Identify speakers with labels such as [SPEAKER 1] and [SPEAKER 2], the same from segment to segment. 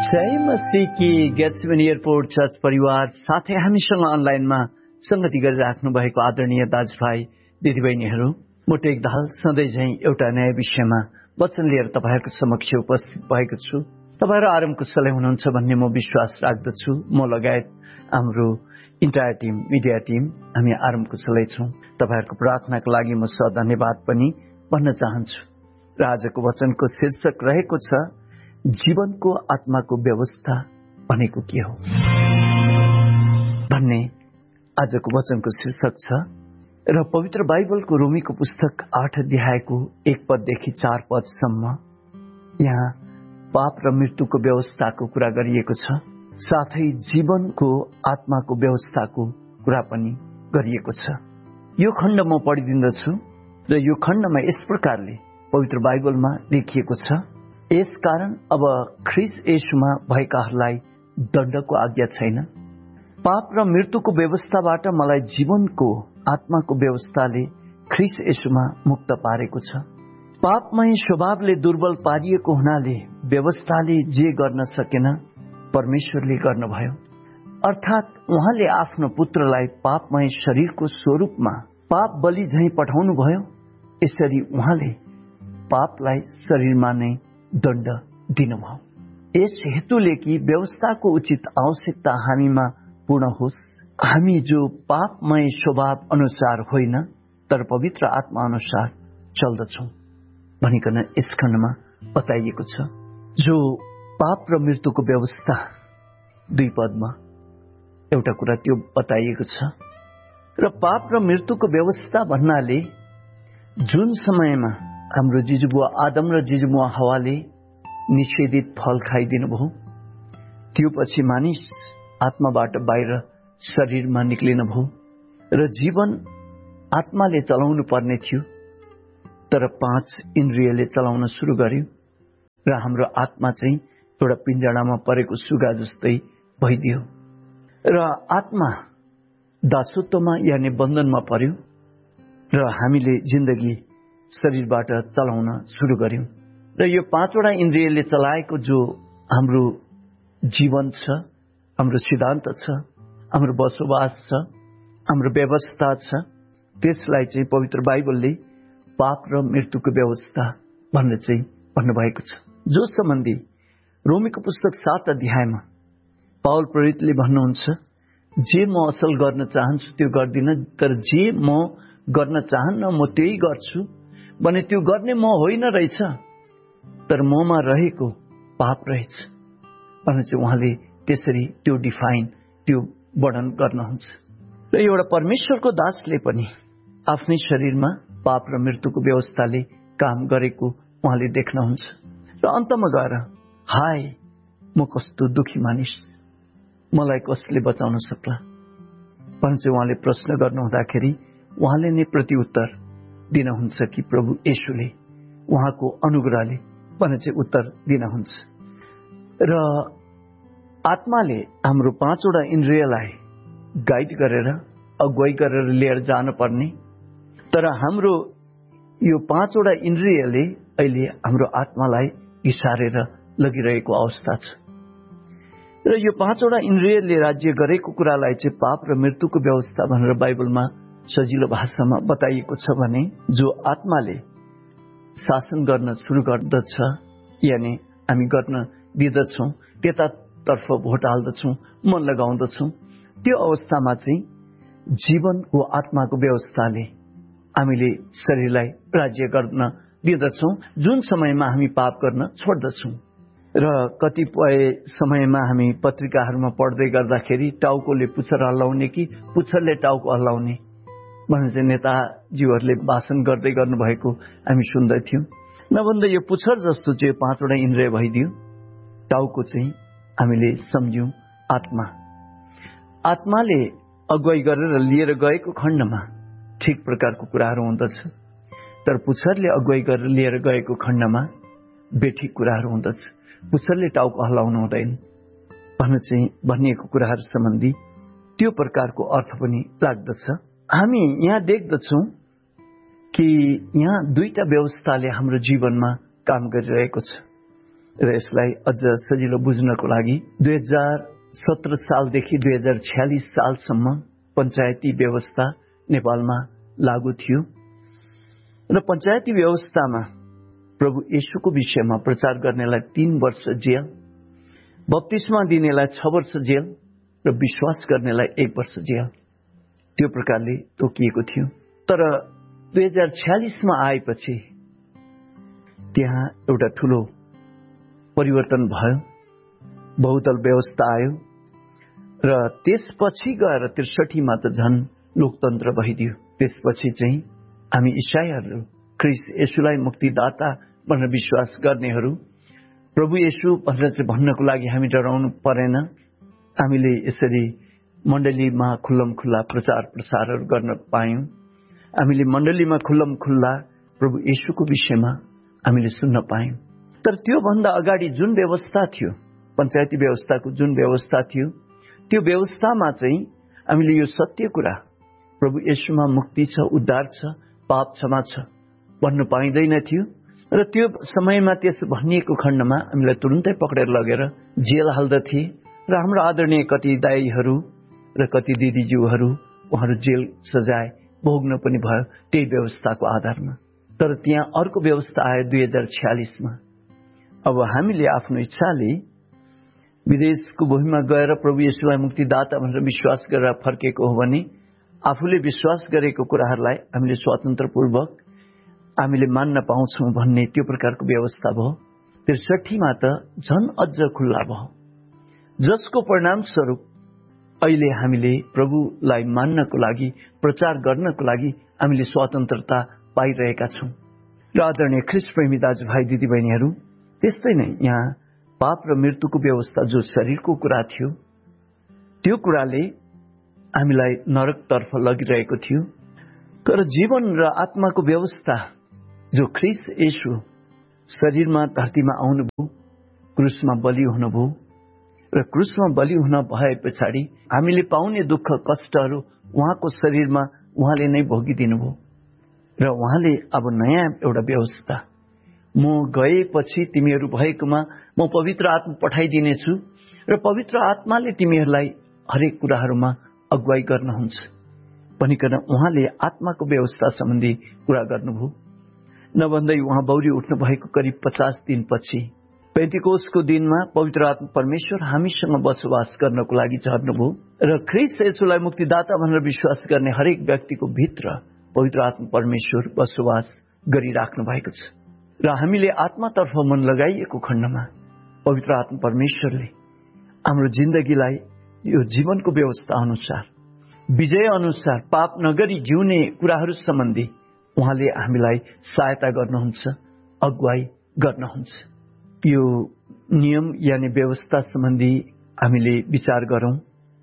[SPEAKER 1] जय मसीह की गेट्समेन airport church परिवार साथै हामीसँग अनलाइनमा संगति गरिराख्नु भएको आदरणीय दाजुभाइ दिदीबहिनीहरू, म टेकदाल सधैँ झैं एउटा नयाँ विषयमा वचन लिएर तपाईहरुको समक्ष उपस्थित भएको छु। तपाईहरु आराम कुशलै हुनुहुन्छ भन्ने म विश्वास राख्दछु। म लगायत हाम्रो इन्टायर टिम, मिडिया टिम हामी आराम कुशलै छौं। तपाईहरुको प्रार्थनाको लागि म धन्यवाद पनि भन्न चाहन्छु। र आजको वचनको शीर्षक रहेको छ जीवनको आत्माको व्यवस्था भनेको के हो भन्ने आजको वचनको शीर्षक छ। र पवित्र बाइबलको रोमीको पुस्तक 8 अध्यायको 1 पददेखि 4 पदसम्म यहाँ पाप र मृत्युको व्यवस्थाको कुरा गरिएको छ। साथै जीवनको आत्माको व्यवस्थाको कुरा पनि गरिएको छ। यो खण्ड म पढिदिन्दछु र यो खण्डमा यस प्रकारले पवित्र बाइबलमा लेखिएको छ। यसकारण अब ख्रीष्ट येशूमा भएकाहरूलाई दण्डको आज्ञा छैन। पाप र मृत्युको व्यवस्थाबाट मलाई जीवनको आत्माको व्यवस्थाले ख्रीष्ट येशूमा मुक्त पारेको छ। पापमय स्वभावले दुर्बल पारिएको हुनाले व्यवस्थाले जे गर्न सकेन परमेश्वरले गर्नुभयो। अर्थात् उहाँले आफ्नो पुत्रलाई पापमय शरीरको स्वरूपमा पाप बलि झैं पठाउनु भयो। यसरी उहाँले पापलाई शरीरमा नै दण्ड दिनुभयो। यस हेतुले कि व्यवस्थाको उचित आवश्यकता हामीमा पूर्ण होस्, हामी जो पापमय स्वभाव अनुसार होइन तर पवित्र आत्मा अनुसार चल्दछौं भनिकन यस खण्डमा बताइएको छ। जो पाप र मृत्युको व्यवस्था 2 पदमा एउटा कुरा त्यो बताइएको छ। र पाप र मृत्युको व्यवस्था भन्नाले जुन समयमा हाम्रो जिजुबुवा आदम र जिजुबुवा हवाले निषेधित फल खाइदिनु भयो, त्यो पछि मानिस आत्माबाट बाहिर शरीरमा निक्लिनु भयो र जीवन आत्माले चलाउनु पर्ने थियो, तर 5 इन्द्रियले चलाउन सुरु गर्यो र हाम्रो आत्मा चाहिँ एउटा पिञ्जडामा परेको सुगा जस्तै भइदियो र आत्मा दासत्वमा यानि बन्धनमा पर्यो र हामीले जिन्दगी शरीरबाट चलाउन सुरु गर्यौं। र यो 5 वटा इन्द्रियले चलाएको जो हाम्रो जीवन छ, हाम्रो सिद्धान्त छ, हाम्रो बसोबास छ, हाम्रो व्यवस्था छ, त्यसलाई चाहिँ पवित्र बाइबलले पाप र मृत्युको व्यवस्था भनेर चाहिँ भन्नुभएको छ। जो सम्बन्धी रोमीको पुस्तक 7 अध्यायमा पावल प्रेरितले भन्नुहुन्छ, जे म असल गर्न चाहन्छु त्यो गर्दिन, तर जे म गर्न चाहन्न म त्यही गर्छु भने त्यो गर्ने म होइन रहेछ, तर ममा रहेको पाप रहेछ भने चाहिँ उहाँले त्यसरी त्यो डिफाइन, त्यो वर्णन गर्नुहुन्छ। र एउटा परमेश्वरको दासले पनि आफ्नै शरीरमा पाप र मृत्युको व्यवस्थाले काम गरेको उहाँले देख्नुहुन्छ। र अन्तमा गएर हाय म कस्तो दुखी मानिस, मलाई कसले बचाउन सक्ला भने चाहिँ उहाँले प्रश्न गर्नुहुँदाखेरि उहाँले नै प्रत्युत्तर दिनुहुन्छ कि प्रभु येशूले, उहाँको अनुग्रहले भने चाहिँ उत्तर दिनुहुन्छ। र आत्माले हाम्रो 5 वटा इन्द्रियलाई गाइड गरेर अगुवाई गरेर लिएर जानुपर्ने, तर हाम्रो यो 5 वटा इन्द्रियले अहिले हाम्रो आत्मालाई घिसारेर लगिरहेको अवस्था छ। र यो 5 वटा इन्द्रियले राज्य गरेको कुरालाई चाहिँ पाप र मृत्युको व्यवस्था भनेर बाइबलमा सजिलो भाषामा बताइएको छ भने जो आत्माले शासन गर्न सुरु गर्दछ यानि हामी गर्न दिदछौं, त्यतातर्फ भोट हाल्दछौं, मन लगाउँदछौं, त्यो अवस्थामा चाहिँ जीवनको आत्माको व्यवस्थाले हामीले शरीरलाई राज्य गर्न दिदछौं, जुन समयमा हामी पाप गर्न छोड्दछौं। र कतिपय समयमा हामी पत्रिकाहरूमा पढ्दै गर्दाखेरि टाउकोले पुच्छर हल्लाउने कि पुच्छरले टाउको हल्लाउने भने चाहिँ नेताजीहरूले भाषण गर्दै गर्नुभएको हामी सुन्दैथ्यौं। नभन्दा यो पुच्छर जस्तो चाहिँ 5 वटा इन्द्रिय भइदियो, टाउको चाहिँ हामीले सम्झ्यौं आत्मा। आत्माले अगुवाई गरेर लिएर गएको खण्डमा ठिक प्रकारको कुराहरू हुँदछ, तर पुच्छरले अगुवाई गरेर लिएर गएको खण्डमा बेठिक कुराहरू हुँदछ। पुच्छरले टाउको हल्लाउनु हुँदैन भन्ने चाहिँ भनिएको कुराहरू सम्बन्धी त्यो प्रकारको अर्थ पनि लाग्दछ। हामी यहाँ देख्दछौं कि यहाँ 2टा व्यवस्थाले हाम्रो जीवनमा काम गरिरहेको छ। र यसलाई अझ सजिलो बुझ्नको लागि 2017 सालदेखि 2046 सालसम्म पञ्चायती व्यवस्था नेपालमा लागू थियो र पञ्चायती व्यवस्थामा प्रभु येशूको विषयमा प्रचार गर्नेलाई 3 वर्ष जेल, बप्तिस्मा दिनेलाई 6 वर्ष जेल र विश्वास गर्नेलाई 1 वर्ष जेल त्यो प्रकारले तोकिएको थियो। तर 2046 मा आएपछि त्यहाँ एउटा ठूलो परिवर्तन भयो, बहुदल व्यवस्था आयो र त्यसपछि गएर 63 मा त झन् लोकतन्त्र भइदियो। त्यसपछि चाहिँ हामी ईसाईहरू ख्रीष्ट येशूलाई मुक्तिदाता भनेर विश्वास गर्नेहरू प्रभु येशू भनेर चाहिँ भन्नको लागि हामी डराउनु परेन। हामीले यसरी मण्डलीमा खुल्लम खुल्ला प्रचार प्रसारहरू गर्न पायौं। हामीले मण्डलीमा खुल्लम खुल्ला प्रभु येशूको विषयमा हामीले सुन्न पायौं। तर त्यो भन्दा अगाडि जुन व्यवस्था थियो, पञ्चायती व्यवस्थाको जुन व्यवस्था थियो, त्यो व्यवस्थामा चाहिँ हामीले यो सत्य कुरा प्रभु येशूमा मुक्ति छ, उद्धार छ, पाप क्षमा छ भन्नु पाइँदैन थियो। र त्यो समयमा त्यसो भनिएको खण्डमा हामीलाई तुरुन्तै पक्रेर लगेर जेल हाल्दथे र हाम्रो आदरणीय कति दाईहरू र कति दिदीज्यूहरू उहाँहरू जेल सजाय भोग्न पनि भयो त्यही व्यवस्थाको आधारमा। तर त्यहाँ अर्को व्यवस्था आयो 2046 मा। अब हामीले आफ्नो इच्छाले विदेशको भूमिमा गएर प्रभु येशूलाई मुक्तिदाता भनेर विश्वास गरेर फर्केको हो भने आफूले विश्वास गरेको कुराहरूलाई हामीले स्वतन्त्रपूर्वक हामीले मान्न पाउँछौं भन्ने त्यो प्रकारको व्यवस्था भयो। 63 मा त झन अझ खुल्ला भयो, जसको परिणाम स्वरूप अहिले हामीले प्रभुलाई मान्नको लागि, प्रचार गर्नको लागि हामीले स्वतन्त्रता पाइरहेका छौं। र आदरणीय ख्रीष्ट प्रेमी दाजुभाइ दिदीबहिनीहरू, त्यस्तै नै यहाँ पाप र मृत्युको व्यवस्था जो शरीरको कुरा थियो, त्यो कुराले हामीलाई नरकतर्फ लगिरहेको थियो। तर जीवन र आत्माको व्यवस्था जो ख्रीष्ट येशू शरीरमा धरतीमा आउनुभयो, क्रुसमा बलि हुनुभयो र क्रुसमा बलि हुन भए पछाडि हामीले पाउने दुःख कष्टहरू उहाँको शरीरमा उहाँले नै भोगिदिनु भयो। र उहाँले अब नयाँ एउटा व्यवस्था, म गएपछि तिमीहरू भएकोमा म पवित्र आत्मा पठाइदिनेछु र पवित्र आत्माले तिमीहरूलाई हरेक कुराहरूमा अगुवाई गर्नुहुन्छ भनिकन उहाँले आत्माको व्यवस्था सम्बन्धी कुरा गर्नुभयो। नभन्दै उहाँ बौरी उठ्नु भएको करिब 50 दिनपछि पेन्टिकोसको दिनमा पवित्र आत्मा परमेश्वर हामीसँग बसोबास गर्नको लागि झर्नुभयो र ख्रीष्ट येशूलाई मुक्तिदाता भनेर विश्वास गर्ने हरेक व्यक्तिको भित्र पवित्र आत्मा परमेश्वर बसोबास गरिराख्नु भएको छ। र हामीले आत्मातर्फ मन लगाइएको खण्डमा पवित्र आत्मा परमेश्वरले हाम्रो जिन्दगीलाई यो जीवनको व्यवस्था अनुसार, विजय अनुसार पाप नगरी जिउने कुराहरू सम्बन्धी उहाँले हामीलाई सहायता गर्नुहुन्छ, अगुवाई गर्नुहुन्छ। यो नियम यानि व्यवस्था सम्बन्धी हामीले विचार गरौं।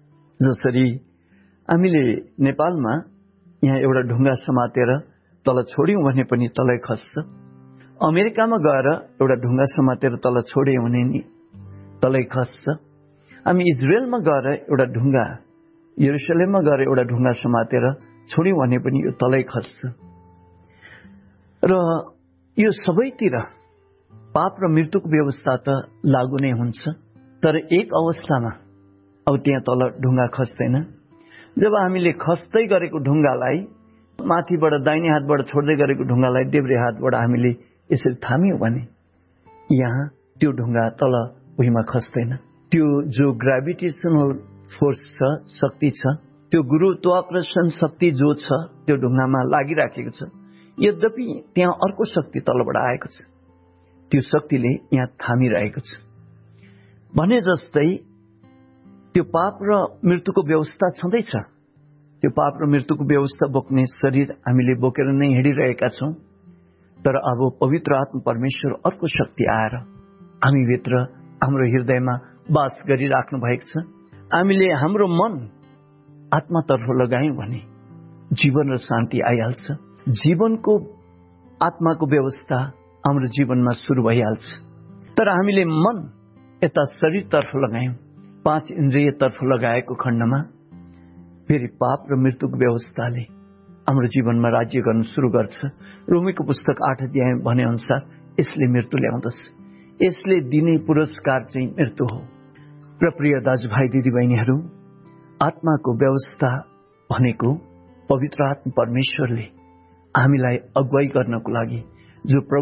[SPEAKER 1] जसरी हामीले नेपालमा यहाँ एउटा ढुङ्गा समातेर तल छोड्यौं भने पनि तलै खस्छ। अमेरिकामा गएर एउटा ढुङ्गा समातेर तल छोड्यौं भने नि तलै खस्छ। हामी इजरायलमा गएर एउटा ढुङ्गा, यरुशलेममा गएर एउटा ढुङ्गा समातेर छोड्यौं भने पनि यो तलै खस्छ। र यो सबैतिर पाप र मृत्युको व्यवस्था त लागू नै हुन्छ। तर एक अवस्थामा अब त्यहाँ तल ढुङ्गा खस्दैन। जब हामीले खस्दै गरेको ढुङ्गालाई माथिबाट दाहिने हातबाट छोड्दै गरेको ढुङ्गालाई देब्रे हातबाट हामीले यसरी थाम्यौं भने यहाँ त्यो ढुङ्गा तल भुइँमा खस्दैन। त्यो जो ग्रेभिटेसनल फोर्स छ, शक्ति छ, त्यो गुरुत्वाकर्षण शक्ति जो छ त्यो ढुङ्गामा लागिराखेको छ। यद्यपि त्यहाँ अर्को शक्ति तलबाट आएको छ, त्यो शक्तिले यहाँ थामिरहेको छ। भने जस्तै त्यो पाप र मृत्युको व्यवस्था छँदैछ। त्यो पाप र मृत्युको व्यवस्था बोक्ने शरीर हामीले बोकेर नै हिँडिरहेका छौं। तर अब पवित्र आत्मा परमेश्वर अर्को शक्ति आएर हामीभित्र, हाम्रो हृदयमा वास गरिराख्नु भएको छ। हामीले हाम्रो मन आत्मातर्फ लगायौं भने जीवन र शान्ति आइहाल्छ। जीवनको आत्माको व्यवस्था हाम्रो जीवनमा सुरु भइहाल्छ। तर हामीले मन यता शरीरतर्फ लगायौं, 5 इन्द्रियतर्फ लगाएको खण्डमा फेरि पाप र मृत्युको व्यवस्थाले हाम्रो जीवनमा राज्य गर्न सुरु गर्छ। रोमीको पुस्तक 8 अध्याय भने अनुसार यसले मृत्यु ल्याउँदछ। यसले दिने पुरस्कार चाहिँ मृत्यु हो। र प्रिय दाजुभाइ दिदीबहिनीहरू, आत्माको व्यवस्था भनेको पवित्र आत्मा परमेश्वरले हामीलाई अगुवाई गर्नको लागि जो